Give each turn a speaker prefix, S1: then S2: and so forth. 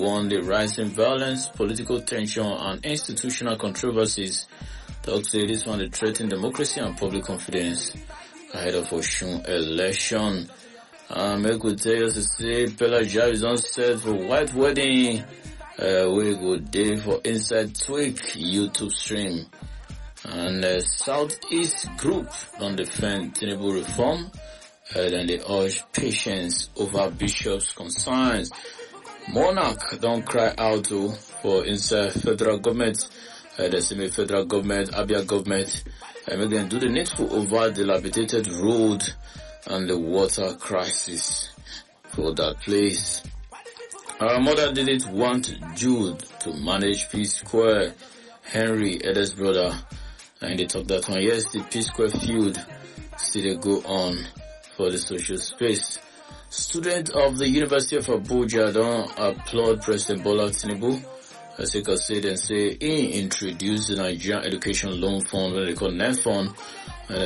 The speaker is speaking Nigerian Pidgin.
S1: warned the rising violence, political tension, and institutional controversies. Talk say this one they threaten democracy and public confidence ahead of Osun election. Make we tell you to say Pella Jav is on set for white wedding. We go day for Inside Tweak YouTube stream. And Southeast Group don't defend Tinubu reform. Then they urge patience over Bishop's concerns. Monarch don't cry out for inside federal government. The semi-federal government, Abia government, and we can do the needful over dilapidated road and the water crisis for that place. Our mother didn't want Jude to manage Peace Square. Henry, Eda's brother, and they talked that one. Yes, the Peace Square feud still go on for the social space. Students of the University of Abuja don't applaud President Bola Tinubu. As they can say, he introduced the Nigerian Education Loan Fund, what they call NEFON,